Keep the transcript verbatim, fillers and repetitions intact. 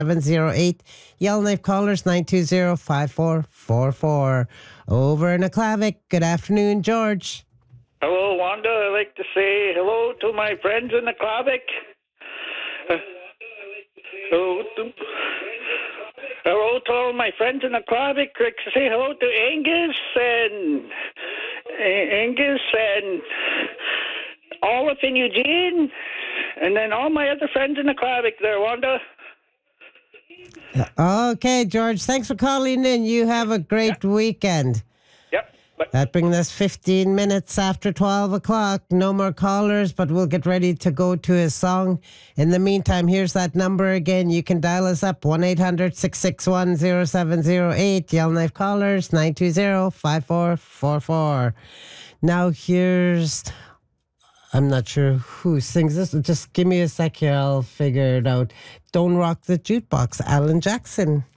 seven zero eight. Yellowknife callers nine two zero, five four four four. Over in Aklavik, good afternoon, George. Hello, Wanda. I'd like to say hello to my friends in the Klavic. Uh, hello, to, hello to all my friends in the Klavic. I'd like to say hello to Angus and uh, Angus and Olaf and Eugene, and then all my other friends in the Klavic there, Wanda. Okay, George, thanks for calling in. You have a great yeah. weekend. Yep. But- that brings us fifteen minutes after twelve o'clock. No more callers, but we'll get ready to go to a song. In the meantime, here's that number again. You can dial us up, one eight hundred, six six one, zero seven zero eight. Yellowknife callers, nine two zero, five four four four. Now here's... I'm not sure who sings this. Just give me a sec here. I'll figure it out. Don't Rock the Jukebox, Alan Jackson.